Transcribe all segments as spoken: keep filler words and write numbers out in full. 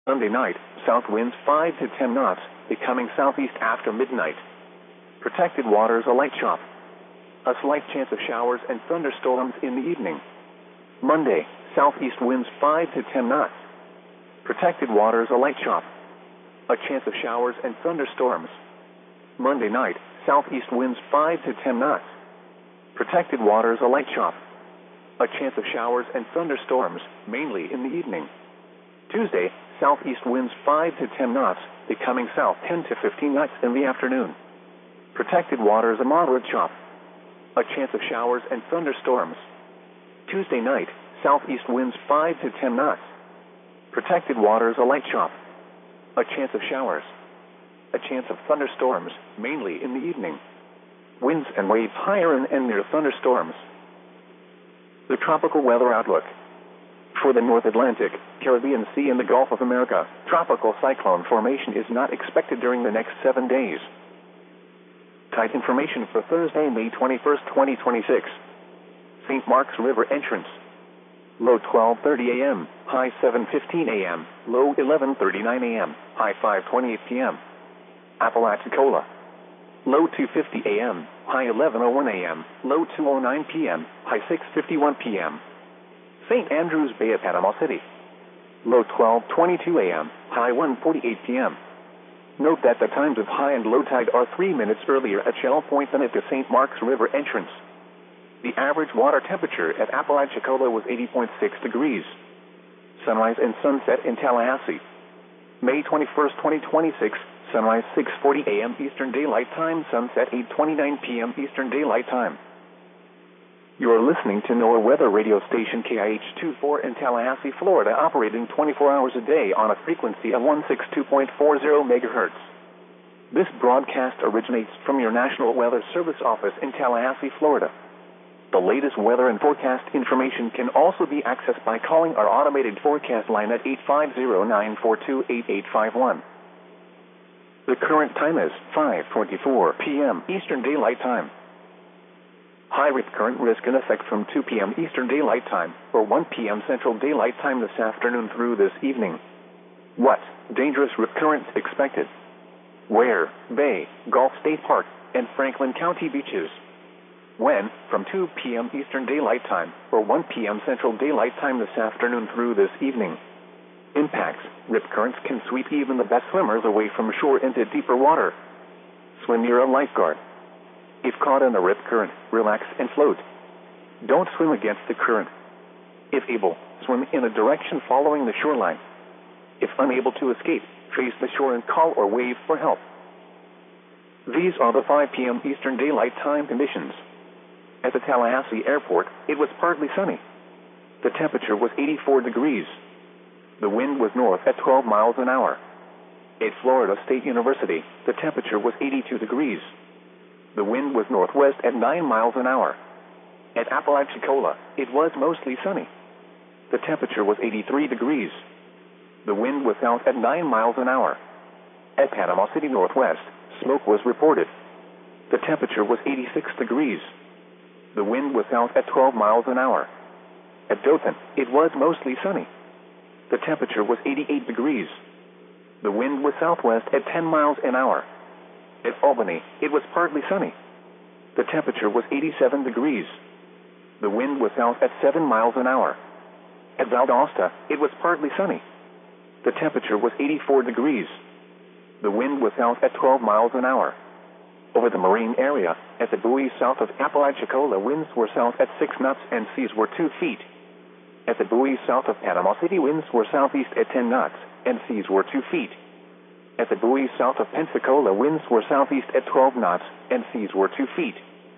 Sunday night, south winds five to ten knots, becoming southeast after midnight. Protected waters a light chop. A slight chance of showers and thunderstorms in the evening. Monday, southeast winds five to ten knots. Protected waters a light chop. A chance of showers and thunderstorms. Monday night, southeast winds five to ten knots. Protected waters a light chop. A chance of showers and thunderstorms, mainly in the evening. Tuesday, southeast winds five to ten knots, becoming south ten to fifteen knots in the afternoon. Protected waters a moderate chop. A chance of showers and thunderstorms. Tuesday night, southeast winds five to ten knots. Protected waters a light chop. A chance of showers. A chance of thunderstorms, mainly in the evening. Winds and waves higher and, and near thunderstorms. The tropical weather outlook. For the North Atlantic, Caribbean Sea and the Gulf of America, tropical cyclone formation is not expected during the next seven days. Tide information for Thursday, May twenty-first, twenty twenty-six. Saint Mark's River entrance. Low twelve thirty a m, high seven fifteen a m, low eleven thirty-nine a m, high five twenty-eight p m Apalachicola. Low two fifty a m, high eleven oh one a m, low two oh nine p m, high six fifty-one p m Saint Andrews Bay at Panama City. Low twelve twenty-two a m, high one forty-eight p m Note that the times of high and low tide are three minutes earlier at Shell Point than at the Saint Mark's River entrance. The average water temperature at Apalachicola was eighty point six degrees. Sunrise and sunset in Tallahassee. May twenty-first, twenty twenty-six, sunrise six forty a m Eastern Daylight Time, sunset eight twenty-nine p m Eastern Daylight Time. You are listening to NOAA Weather Radio Station K I H twenty-four in Tallahassee, Florida, operating twenty-four hours a day on a frequency of one sixty-two point four zero megahertz. This broadcast originates from your National Weather Service office in Tallahassee, Florida. The latest weather and forecast information can also be accessed by calling our automated forecast line at eight five zero, nine four two, eight eight five one. The current time is five twenty-four p m Eastern Daylight Time. High rip current risk in effect from two p m Eastern Daylight Time or one p m Central Daylight Time this afternoon through this evening. What? Dangerous rip currents expected. Where? Bay, Gulf State Park, and Franklin County beaches. When? From two p m Eastern Daylight Time or one p m Central Daylight Time this afternoon through this evening. Impacts. Rip currents can sweep even the best swimmers away from shore into deeper water. Swim near a lifeguard. If caught in a rip current, relax and float. Don't swim against the current. If able, swim in a direction following the shoreline. If unable to escape, face the shore and call or wave for help. These are the five p m Eastern Daylight Time conditions. At the Tallahassee Airport, it was partly sunny. The temperature was eighty-four degrees. The wind was north at twelve miles an hour. At Florida State University, the temperature was eighty-two degrees. The wind was northwest at nine miles an hour. At Apalachicola, it was mostly sunny. The temperature was eighty-three degrees. The wind was south at nine miles an hour. At Panama City Northwest, smoke was reported. The temperature was eighty-six degrees. The wind was south at twelve miles an hour. At Dothan, it was mostly sunny. The temperature was eighty-eight degrees. The wind was southwest at ten miles an hour. At Albany, it was partly sunny. The temperature was eighty-seven degrees. The wind was south at seven miles an hour. At Valdosta, it was partly sunny. The temperature was eighty-four degrees. The wind was south at twelve miles an hour. Over the marine area, at the buoy south of Apalachicola, winds were south at six knots and seas were two feet. At the buoy south of Panama City, winds were southeast at ten knots and seas were two feet. At the buoy south of Pensacola, winds were southeast at twelve knots and seas were two feet.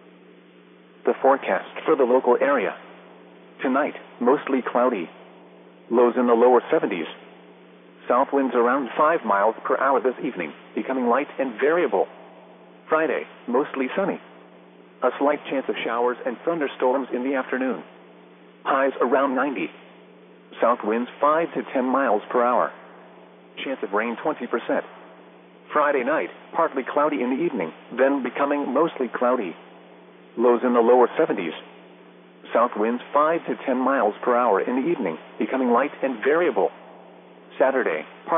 The forecast for the local area. Tonight, mostly cloudy. Lows in the lower seventies. South winds around five miles per hour this evening, becoming light and variable. Friday, mostly sunny. A slight chance of showers and thunderstorms in the afternoon. Highs around ninety. South winds five to ten miles per hour. Chance of rain twenty percent. Friday night, partly cloudy in the evening, then becoming mostly cloudy. Lows in the lower seventies. South winds five to ten miles per hour in the evening, becoming light and variable. Saturday, partly